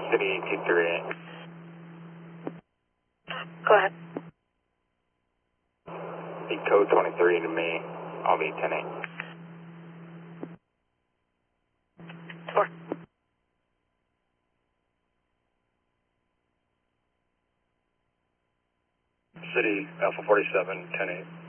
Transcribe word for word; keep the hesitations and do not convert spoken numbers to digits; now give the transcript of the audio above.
City two three eight. Go ahead. Be code twenty-three to me. I'll be ten eight. Four. City Alpha forty-seven, ten eight.